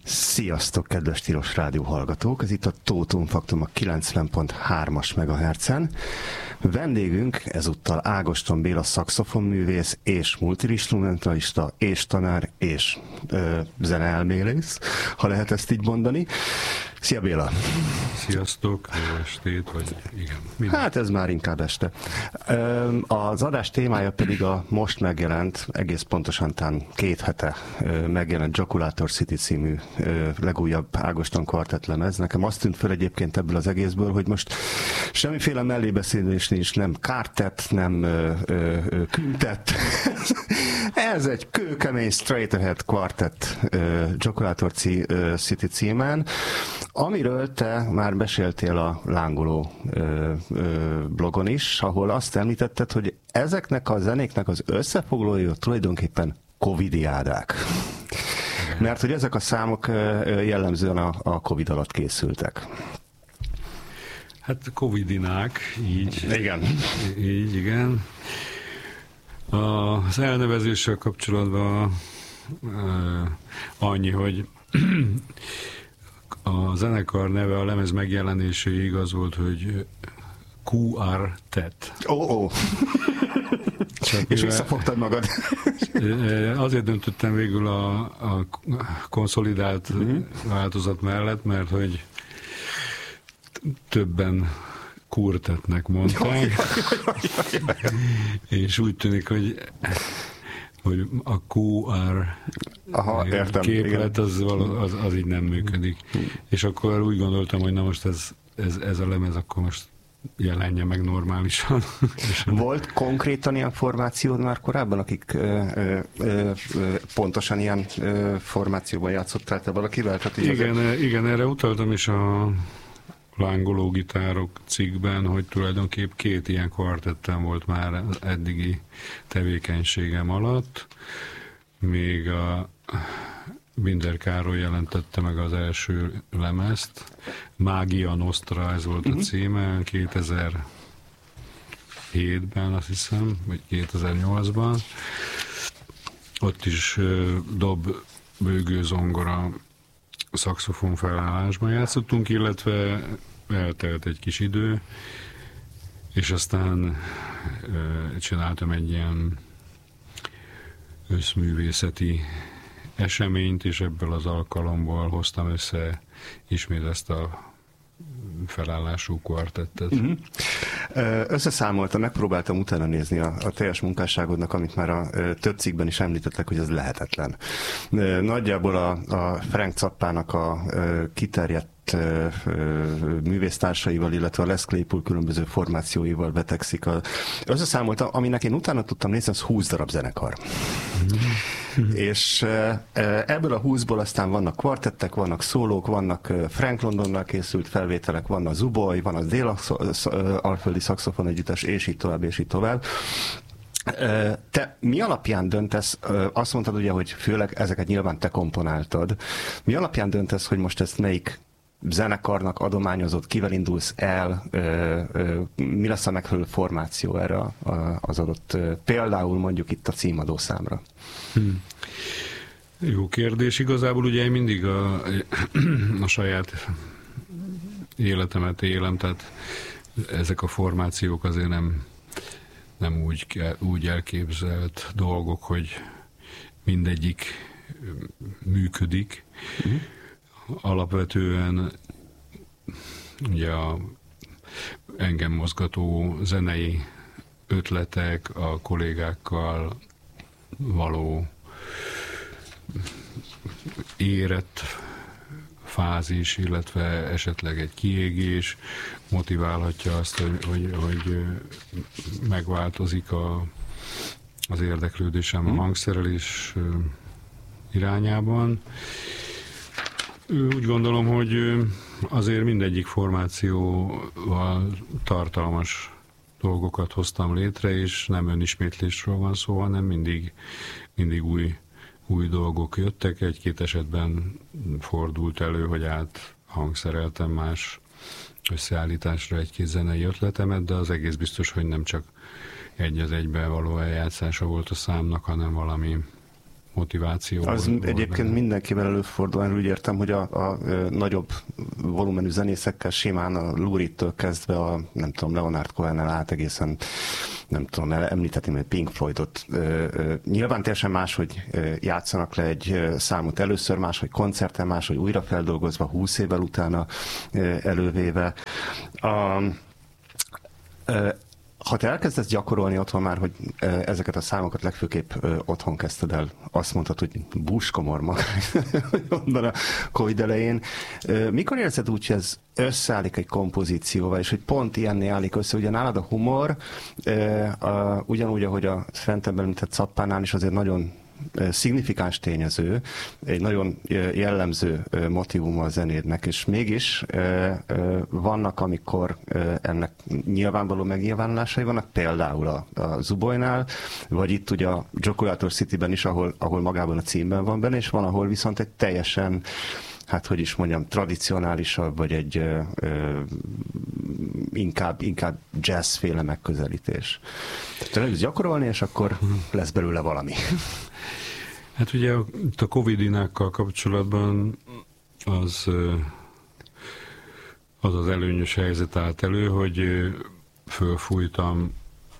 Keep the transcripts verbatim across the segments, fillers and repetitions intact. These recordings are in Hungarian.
Sziasztok, kedves Tilos Rádió hallgatók! Ez itt a Totum Faktum a kilencven pont hármas megahertzen. Vendégünk ezúttal Ágoston Béla szaxofonművész és multiinstrumentalista és tanár és ö, zeneelmélész, ha lehet ezt így mondani. Szia Béla! Sziasztok, jó estét, vagy igen. Minden. Hát ez már inkább este. Az adás témája pedig a most megjelent, egész pontosan tán két hete megjelent Joculator City című legújabb Ágoston kvartett lemez. Nekem azt tűnt föl egyébként ebből az egészből, hogy most semmiféle mellébeszélés nincs, nem kártett, nem küntett. Ez egy kőkemény straight ahead kvartett Joculator City címen, amiről te már meséltél a lángoló ö, ö, blogon is, ahol azt említetted, hogy ezeknek a zenéknek az összefoglalója tulajdonképpen covidiádák. Mert hogy ezek a számok jellemzően a, a Covid alatt készültek. Hát covidinák, így. Igen. Így, igen. Az elnevezéssel kapcsolatban uh, annyi, hogy a zenekar neve a lemez megjelenéséig az volt, hogy Quartet. Ó, oh, oh. És visszafogtad magad. Azért döntöttem végül a, a konszolidált mm-hmm. változat mellett, mert hogy többen Quartetnek mondták. És úgy tűnik, hogy hogy a kú er Aha, értem, képlet az, az, az így nem működik. Hmm. És akkor úgy gondoltam, hogy na most ez, ez, ez a lemez akkor most jelenje meg normálisan. Volt konkrétan ilyen formációd már korábban, akik ö, ö, ö, pontosan ilyen ö, formációban játszottál te valakivel? Tehát igen, azért... igen, erre utaltam is a lángoló gitárok cikkben, hogy tulajdonképp két ilyen kvartetten volt már az eddigi tevékenységem alatt. Még a Binder Károly jelentette meg az első lemezt. Mágia Nostra, ez volt a címe, kétezer-hétben azt hiszem, vagy kétezer-nyolcban. Ott is dob, bőgő, zongora, szaxofon felállásban játszottunk, illetve eltelt egy kis idő, és aztán e, csináltam egy ilyen összművészeti eseményt, és ebből az alkalomból hoztam össze ismét ezt a felállású kvartettet. Uh-huh. Összeszámoltam, megpróbáltam utána nézni a, a teljes munkásságodnak, amit már a több cikkben is említettek, hogy ez lehetetlen. Nagyjából a, a Frank Zappának a kiterjedt művésztársaival, illetve a Les Claypool különböző formációival betegszik. A... Összeszámoltam, aminek én utána tudtam nézni, az húsz darab zenekar. Mm-hmm. És ebből a húszból aztán vannak kvartettek, vannak szólók, vannak Frank Londonnal készült felvételek, van a Zuboy, van a Dél-alföldi szaxofon együttes, és így tovább, és így tovább. Te mi alapján döntesz, azt mondtad ugye, hogy főleg ezeket nyilván te komponáltad, mi alapján döntesz, hogy most ezt melyik zenekarnak adományozott, kivel indulsz el, ö, ö, mi lesz a megfelelő formáció erre a, a, az adott, ö, például mondjuk itt a címadó számra? Hmm. Jó kérdés. Igazából ugye én mindig a, a saját életemet élem, tehát ezek a formációk azért nem, nem úgy, úgy elképzelt dolgok, hogy mindegyik működik. Hmm. Alapvetően ugye a engem mozgató zenei ötletek, a kollégákkal való érett fázis, illetve esetleg egy kiégés motiválhatja azt, hogy, hogy, hogy megváltozik a, az érdeklődésem a hangszerelés irányában. Úgy gondolom, hogy azért mindegyik formációval tartalmas dolgokat hoztam létre, és nem önismétlésről van szó, hanem mindig, mindig új, új dolgok jöttek. Egy-két esetben fordult elő, hogy áthangszereltem más összeállításra egy-két zenei ötletemet, de az egész biztos, hogy nem csak egy az egyben való eljátszása volt a számnak, hanem valami motiváció. Az volt, egyébként volt mindenkivel előfordul, úgy értem, hogy a, a, a nagyobb volumenű zenészekkel simán a Lou Reed-től kezdve a, nem tudom, Leonard Cohen-nel át egészen, nem tudom, említeni, hogy Pink Floydot. Ö, ö, nyilván teljesen máshogy játszanak le egy számot először, máshogy koncerten, máshogy újra feldolgozva, húsz évvel utána elővéve. A, ö, Ha te elkezdesz gyakorolni otthon már, hogy ezeket a számokat legfőképp otthon kezdted el, azt mondtad, hogy búskomorma, onnan a Covid elején. Mikor érzed úgy, hogy ez összeállik egy kompozícióval, és hogy pont ilyenné állik össze? Ugye nálad a humor, ugyanúgy, ahogy a fentebb említett Zappánál is azért nagyon szignifikáns tényező, egy nagyon jellemző motívum a zenédnek, és mégis vannak, amikor ennek nyilvánvaló megnyilvánulásai vannak, például a, a Zubolynál, vagy itt ugye a Joculator Cityben is, ahol, ahol magában a címben van benne, és van, ahol viszont egy teljesen, hát hogy is mondjam, tradicionálisabb, vagy egy ö, ö, inkább, inkább jazzféle megközelítés. Tehát elkezd gyakorolni, és akkor lesz belőle valami. Hát ugye a Covid-inákkal kapcsolatban az, az az előnyös helyzet állt elő, hogy fölfújtam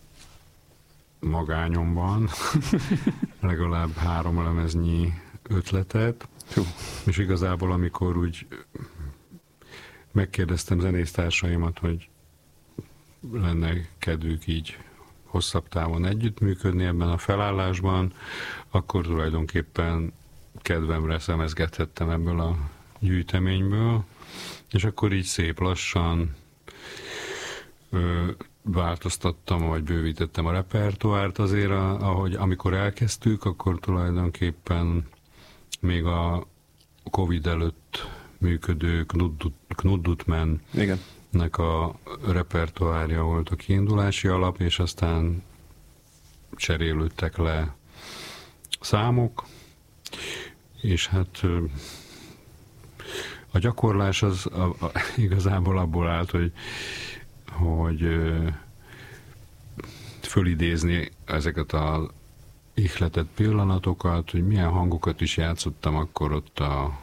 magányomban legalább három lemeznyi ötletet, Hú. és igazából amikor úgy megkérdeztem zenésztársaimat, hogy lenne kedvük így hosszabb távon együttműködni ebben a felállásban, akkor tulajdonképpen kedvemre szemezgethettem ebből a gyűjteményből, és akkor így szép lassan ö, változtattam, vagy bővítettem a repertoárt azért, a, ahogy amikor elkezdtük, akkor tulajdonképpen még a Covid előtt működő Knuddutman nek a repertoárja volt a kiindulási alap, és aztán cserélődtek le számok, és hát a gyakorlás az a, a, igazából abból állt, hogy, hogy fölidézni ezeket az ihletett pillanatokat, hogy milyen hangokat is játszottam akkor ott a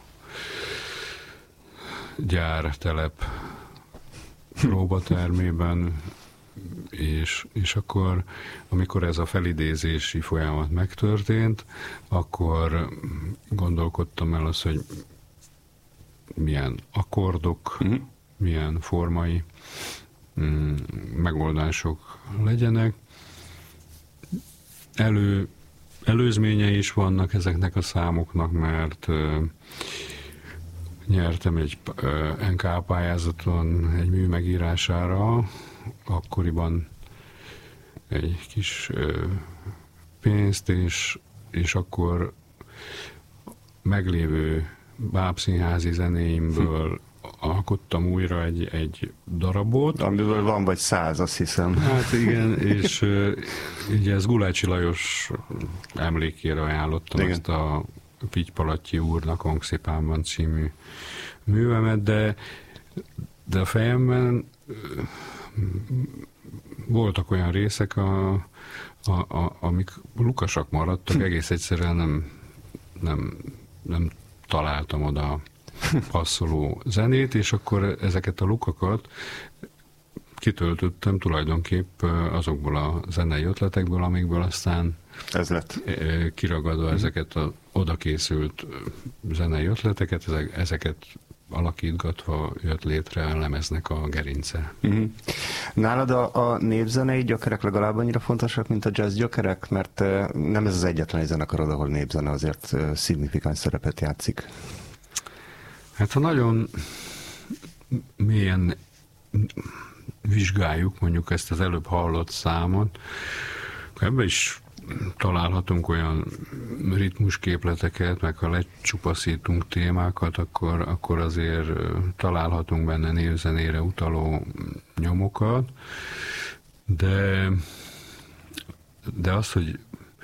gyártelep próbatermében, és, és akkor, amikor ez a felidézési folyamat megtörtént, akkor gondolkodtam el az, hogy milyen akkordok, uh-huh. milyen formai mm, megoldások legyenek. Elő, előzményei is vannak ezeknek a számoknak, mert uh, nyertem egy uh, en ká pályázaton egy mű megírására, akkoriban egy kis uh, pénzt, és, és akkor meglévő bábszínházi zenéimből alkottam újra egy, egy darabot. Amiből van vagy száz, azt hiszem. Hát igen, és uh, ugye ez Gulácsi Lajos emlékére ajánlottam igen. ezt a Pitypalatyi úrnak Hangszipánban című művemet, de, de a fejemben voltak olyan részek, a, a, a, amik lukasak maradtak, egész egyszerűen nem, nem, nem találtam oda passzoló zenét, és akkor ezeket a lukakat kitöltöttem tulajdonképp azokból a zenei ötletekből, amikből aztán ez lett. Kiragadva mm. ezeket az oda készült zenei ötleteket, ezek, ezeket alakítgatva jött létre a lemeznek a gerince. Mm. Nálad a, a népzenei gyökerek legalább annyira fontosak, mint a jazz gyökerek? Mert nem ez az egyetlen zenekarod, ahol népzene azért szignifikáns szerepet játszik. Hát ha nagyon mélyen vizsgáljuk mondjuk ezt az előbb hallott számot, ebben is találhatunk olyan ritmusképleteket, meg ha lecsupaszítunk témákat, akkor, akkor azért találhatunk benne névzenére utaló nyomokat, de, de az, hogy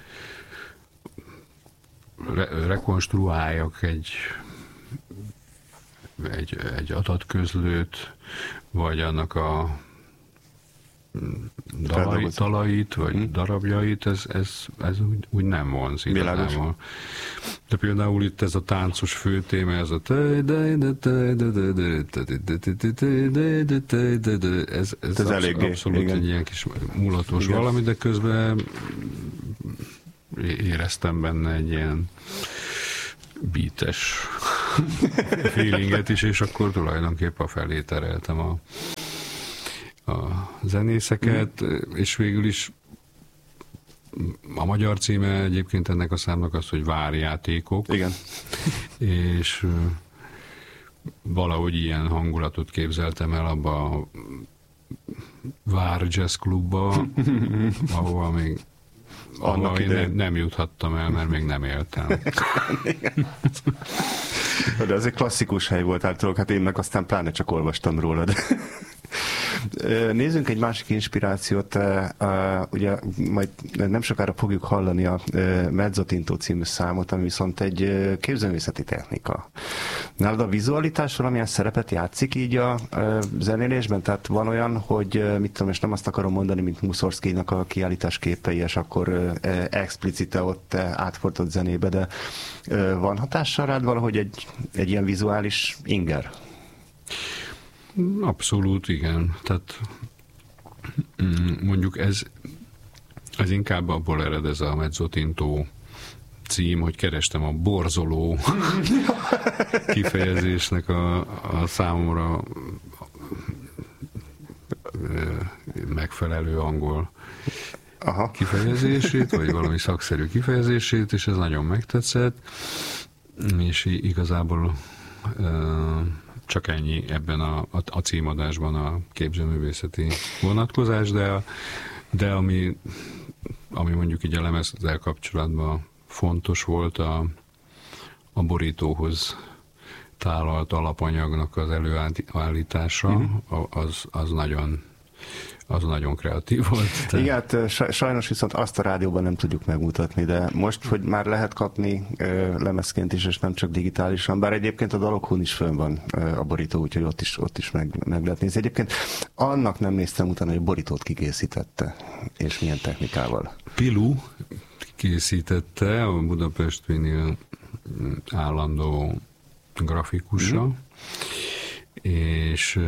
re- rekonstruáljak egy, egy, egy adatközlőt, vagy annak a dalai, dalait, vagy hmm. darabjait, ez, ez, ez úgy, úgy nem vonz igazából. De például itt ez a táncos főtéma, ez a ez, ez, ez eléggé, abszolút igen. egy ilyen kis mulatos igen. valami, de közben éreztem benne egy ilyen beates feelinget is, és akkor tulajdonképpen felé tereltem a a zenészeket, mm. és végül is a magyar címe egyébként ennek a számnak az, hogy Várjátékok. Igen. És valahogy ilyen hangulatot képzeltem el abba a Vár Jazz Klubba, ahova még ahova én nem, nem juthattam el, mert még nem éltem. De ez egy klasszikus hely volt általában, hát én meg aztán pláne csak olvastam róla. De nézzünk egy másik inspirációt, ugye majd nem sokára fogjuk hallani a Mezzotinto című számot, ami viszont egy képzőművészeti technika. Nálad a vizualitás valamilyen szerepet játszik így a zenélésben? Tehát van olyan, hogy mit tudom, és nem azt akarom mondani, mint Mussorgskynak a kiállítás képei, és akkor explicite ott átfordított zenébe, de van hatással rád valahogy egy, egy ilyen vizuális inger? Abszolút, igen. Tehát mondjuk ez, ez inkább abból ered ez a Mezzotinto cím, hogy kerestem a borzoló kifejezésnek a, a számomra megfelelő angol Aha. kifejezését, vagy valami szakszerű kifejezését, és ez nagyon megtetszett, és igazából csak ennyi ebben a, a, a címadásban a képzőművészeti vonatkozás, de, de ami, ami mondjuk így a lemezzel kapcsolatban fontos volt, a, a borítóhoz tálalt alapanyagnak az előállítása, uh-huh. az, az nagyon az nagyon kreatív volt. Te... Igen, hát sajnos viszont azt a rádióban nem tudjuk megmutatni, de most, hogy már lehet kapni lemezként is, és nem csak digitálisan, bár egyébként a Daloghón is fönn van a borító, úgyhogy ott is, ott is meg, meg lehet nézni. Egyébként annak nem néztem utána, hogy a borítót kikészítette, és milyen technikával. Pilu készítette, a Budapest Vinyl állandó grafikusa, mm. és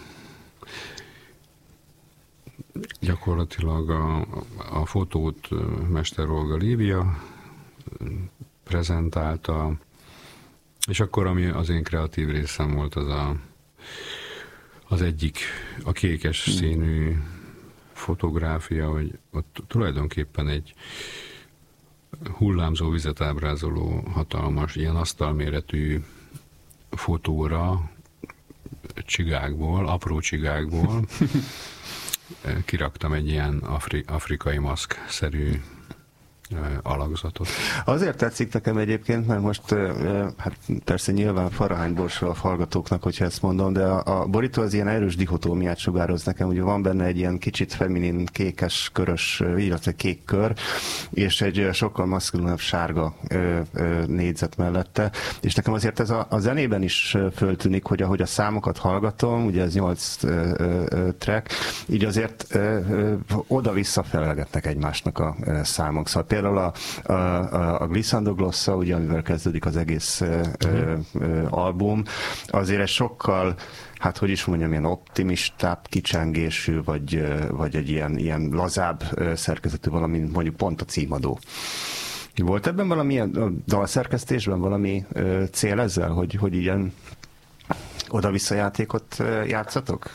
gyakorlatilag a, a fotót Mester Olga Lívia prezentálta, és akkor, ami az én kreatív részem volt, az a, az egyik, a kékes színű fotográfia, hogy ott tulajdonképpen egy hullámzó vizet ábrázoló hatalmas, ilyen asztalméretű fotóra csigákból, apró csigákból kiraktam egy ilyen afri, afrikai maszk-szerű alakzatot. Azért tetszik nekem egyébként, mert most hát persze nyilván farahányborsul a hallgatóknak, hogyha ezt mondom, de a, a borító az ilyen erős dihotómiát sugároz nekem, ugye van benne egy ilyen kicsit feminin, kékes, körös, illetve kék kör, és egy sokkal maszkulinabb sárga ö, ö, négyzet mellette, és nekem azért ez a, a zenében is föltűnik, hogy ahogy a számokat hallgatom, ugye ez nyolc ö, ö, track, így azért ö, ö, oda-vissza felelgetnek egymásnak a ö, számok. Szóval például a, a, a Glissando Glossa, ugye, amivel kezdődik az egész ö, ö, album, azért egy sokkal, hát hogy is mondjam, ilyen optimistább kicsengésű, vagy, vagy egy ilyen, ilyen lazább szerkezetű valami, mondjuk pont a címadó. Volt ebben valamilyen dalszerkesztésben valami ö, cél ezzel, hogy, hogy ilyen oda-vissza játékot játszatok?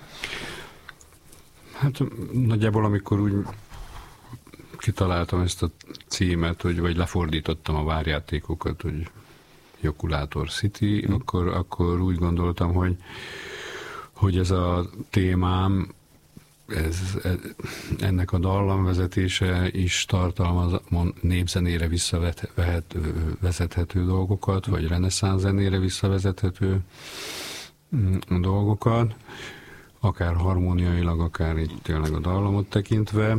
Hát nagyjából amikor úgy kitaláltam ezt a címet, hogy, vagy lefordítottam a várjátékokat, hogy Jokulátor City, hmm. akkor, akkor úgy gondoltam, hogy, hogy ez a témám, ez, ez, ennek a dallamvezetése is tartalmaz népzenére visszavezethető dolgokat, vagy reneszánsz zenére visszavezethető dolgokat, akár harmóniailag, akár így tényleg a dallamot tekintve.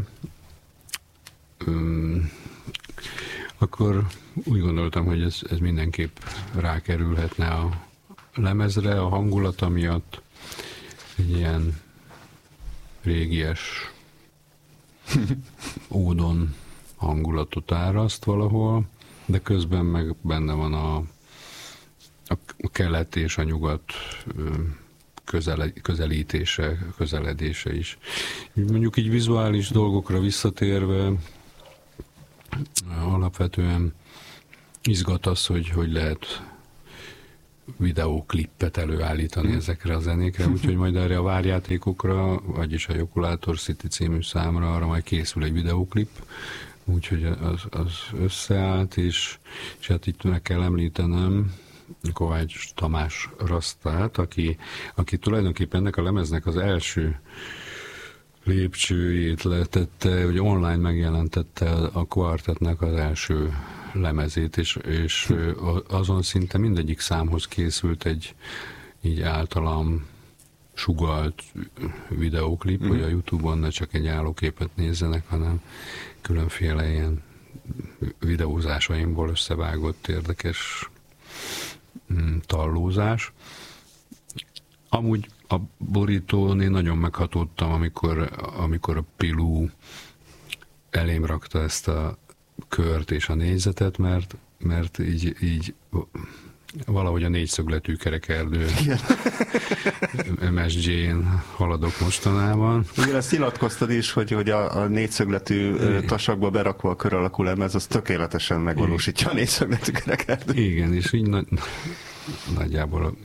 Um, akkor úgy gondoltam, hogy ez, ez mindenképp rákerülhetne a lemezre, a hangulata miatt egy ilyen régies ódon hangulatot áraszt valahol, de közben meg benne van a, a kelet és a nyugat közele, közelítése, közeledése is. Mondjuk így vizuális dolgokra visszatérve, alapvetően izgat az, hogy hogy lehet videóklippet előállítani hmm. ezekre a zenékre, úgyhogy majd erre a várjátékokra, vagyis a Jokulátor City című számra, arra majd készül egy videóklip, úgyhogy az, az összeállt, és, és hát itt meg kell említenem Kovács Tamás Rasztát, aki, aki tulajdonképpen ennek a lemeznek az első lépcsőjét letette, hogy online megjelentette a kvartettnek az első lemezét, és, és azon szinte mindegyik számhoz készült egy így általam sugalt videóklip, mm-hmm. hogy a YouTube-on ne csak egy állóképet nézzenek, hanem különféle ilyen videózásaimból összevágott érdekes tallózás. Amúgy a borítón én nagyon meghatódtam, amikor, amikor a Pilú elém rakta ezt a kört és a négyzetet, mert, mert így, így valahogy a négyszögletű kerekerdő em es gé-n haladok mostanában. Ugye ezt nyilatkoztad is, hogy, hogy a, a négyszögletű tasakba berakva a kör alakú lemez, az tökéletesen megvalósítja a négyszögletű kerekerdő. Igen, és így nagy, nagyjából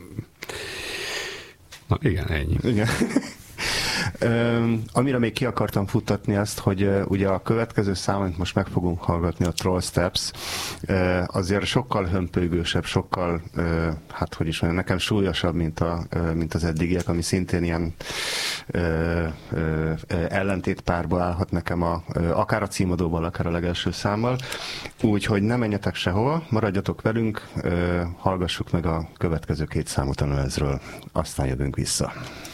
na igen, ennyi. Igen. Um, amire még ki akartam futtatni azt, hogy uh, ugye a következő szám, amit most meg fogunk hallgatni, a Troll Steps, uh, azért sokkal hömpölygősebb, sokkal, uh, hát hogy is mondjam, nekem súlyosabb, mint, a, uh, mint az eddigiek, ami szintén ilyen uh, uh, ellentétpárba állhat nekem a, uh, akár a címadóval, akár a legelső számmal. Úgyhogy ne menjetek sehova, maradjatok velünk, uh, hallgassuk meg a következő két számot a lemezről, aztán jövünk vissza.